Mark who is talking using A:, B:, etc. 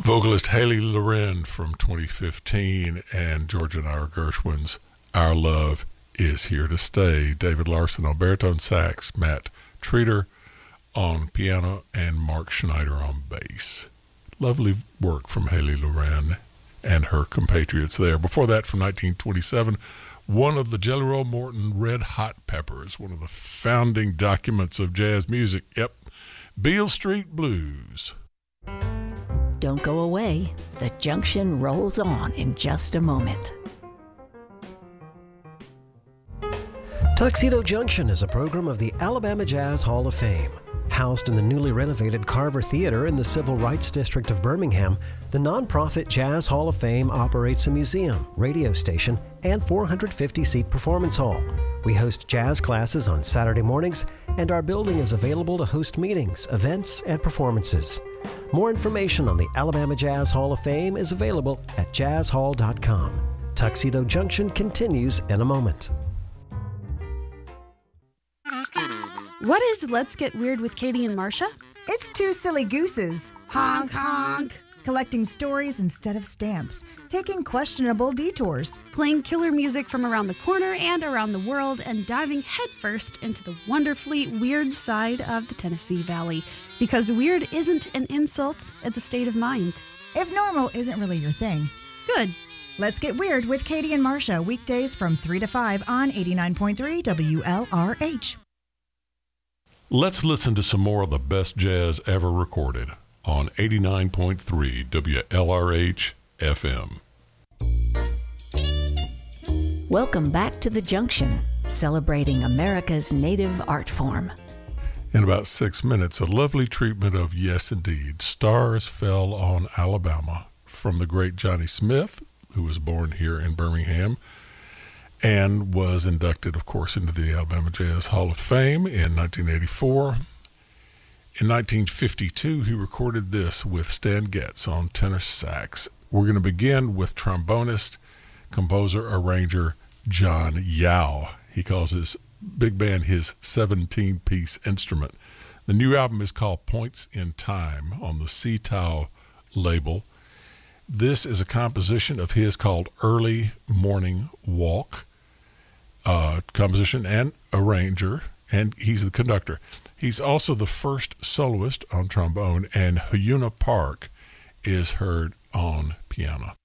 A: Vocalist Haley Loren from 2015 and Georgia and Ira Gershwin's Our Love Is Here to Stay. David Larson on baritone sax, Matt Treater on piano, and Mark Schneider on bass. Lovely work from Haley Loren and her compatriots there. Before that, from 1927, one of the Jelly Roll Morton Red Hot Peppers, one of the founding documents of jazz music. Yep, Beale Street Blues.
B: Don't go away. The Junction rolls on in just a moment.
C: Tuxedo Junction is a program of the Alabama Jazz Hall of Fame. Housed in the newly renovated Carver Theater in the Civil Rights District of Birmingham, the nonprofit Jazz Hall of Fame operates a museum, radio station, and 450-seat performance hall. We host jazz classes on Saturday mornings, and our building is available to host meetings, events, and performances. More information on the Alabama Jazz Hall of Fame is available at jazzhall.com. Tuxedo Junction continues in a moment.
D: What is Let's Get Weird with Katie and Marcia?
E: It's two silly gooses.
D: Honk, honk.
E: Collecting stories instead of stamps. Taking questionable detours.
D: Playing killer music from around the corner and around the world, and diving headfirst into the wonderfully weird side of the Tennessee Valley. Because weird isn't an insult, it's a state of mind.
E: If normal isn't really your thing.
D: Good.
E: Let's Get Weird with Katie and Marcia, weekdays from 3 to 5 on 89.3 WLRH.
A: Let's listen to some more of the best jazz ever recorded on 89.3 WLRH FM.
B: Welcome back to The Junction, celebrating America's native art form.
A: In about 6 minutes, a lovely treatment of Yes Indeed, Stars Fell on Alabama, from the great Johnny Smith, who was born here in Birmingham and was inducted, of course, into the Alabama Jazz Hall of Fame in 1984. In 1952, he recorded this with Stan Getz on tenor sax. We're going to begin with trombonist, composer, arranger John Yao. He calls his big band his 17-piece instrument. The new album is called Points in Time on the Sea Tao label. This is a composition of his called Early Morning Walk, composition and arranger, and he's the conductor. He's also the first soloist on trombone, and Hyuna Park is heard on piano.